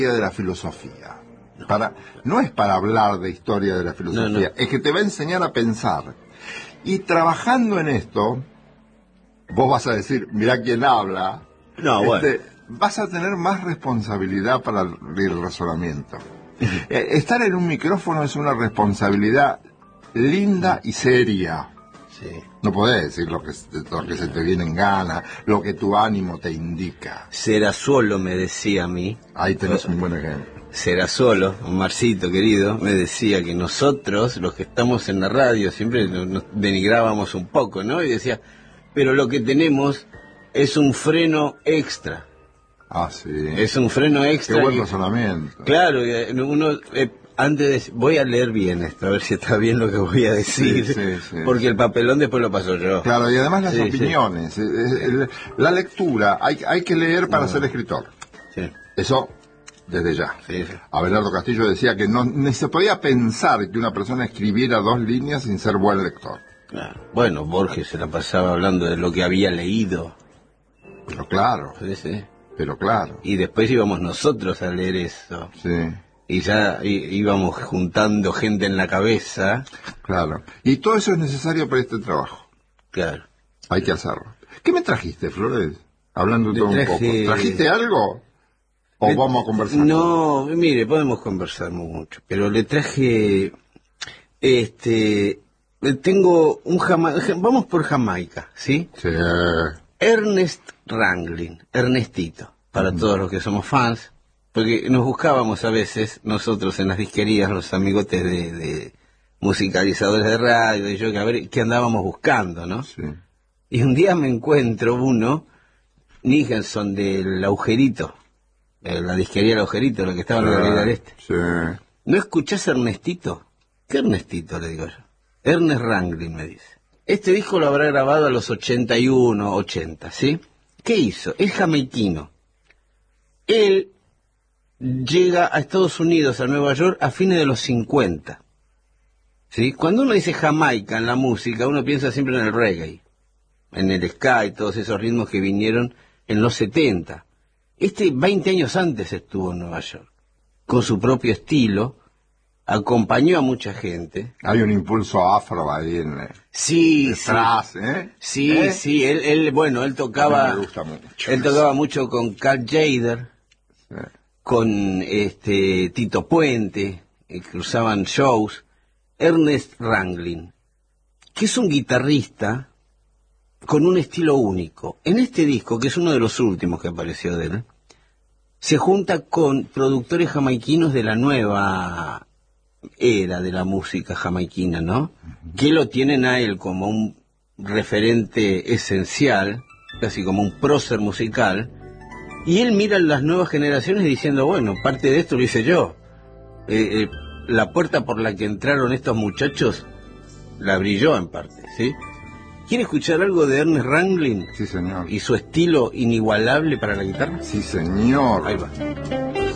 de la filosofía. No es para hablar de historia de la filosofía, es que te va a enseñar a pensar. Y trabajando en esto, vos vas a decir, mirá quién habla. Vas a tener más responsabilidad para el razonamiento. Estar en un micrófono es una responsabilidad linda y seria. Sí. No podés decir lo que se te viene en gana, lo que tu ánimo te indica. Serasolo me decía a mí. Ahí tenés un buen ejemplo. Serasolo, un Marcito querido, me decía que nosotros, los que estamos en la radio, siempre nos denigrábamos un poco, ¿no? Y decía, pero lo que tenemos es un freno extra. Ah, sí. Es un freno extra. Qué buen razonamiento. Claro, uno... voy a leer bien esto, a ver si está bien lo que voy a decir, sí, porque el papelón después lo paso yo. Claro, y además las opiniones, la lectura, hay que leer para ser escritor. Sí. Eso, desde ya. Sí. Abelardo Castillo decía que no se podía pensar que una persona escribiera 2 líneas sin ser buen lector. Claro. Bueno, Borges se la pasaba hablando de lo que había leído. Pero claro. Sí. Pero claro. Y después íbamos nosotros a leer eso. Sí. Y ya íbamos juntando gente en la cabeza. Claro. Y todo eso es necesario para este trabajo. Claro. Hay que hacerlo. ¿Qué me trajiste, Flores? Hablando todo un poco. ¿Trajiste algo? ¿O vamos a conversar? No, mire, podemos conversar mucho. Pero le traje... tengo un vamos por Jamaica, ¿sí? Sí. Ernest Ranglin, Ernestito, para todos los que somos fans. Porque nos buscábamos a veces, nosotros en las disquerías, los amigotes de musicalizadores de radio, y yo, que a ver qué andábamos buscando, ¿no? Sí. Y un día me encuentro uno, Nicholson del Agujerito, la disquería del Agujerito, lo que estaba en la Avenida del Este. Sí. ¿No escuchás Ernestito? ¿Qué Ernestito? Le digo yo. Ernest Ranglin, me dice. Este disco lo habrá grabado a los 81, 80, ¿sí? ¿Qué hizo? Es jamaiquino. Él llega a Estados Unidos, a Nueva York, a fines de los 50. ¿Sí? Cuando uno dice Jamaica en la música, uno piensa siempre en el reggae, en el ska y todos esos ritmos que vinieron en los 70. 20 años antes estuvo en Nueva York, con su propio estilo, acompañó a mucha gente. Hay un impulso afro ahí detrás, ¿eh? Sí, él tocaba... Me gusta mucho. Él tocaba mucho con Carl Jader. Sí. Con Tito Puente, cruzaban shows. Ernest Ranglin, que es un guitarrista con un estilo único. En este disco, que es uno de los últimos que apareció de él, se junta con productores jamaiquinos de la nueva era de la música jamaiquina, ¿no? Que lo tienen a él como un referente esencial, casi como un prócer musical. Y él mira a las nuevas generaciones diciendo, bueno, parte de esto lo hice yo. La puerta por la que entraron estos muchachos la abrí yo en parte, ¿sí? ¿Quiere escuchar algo de Ernest Ranglin? Sí, señor. ¿Y su estilo inigualable para la guitarra? Sí, señor. Ahí va.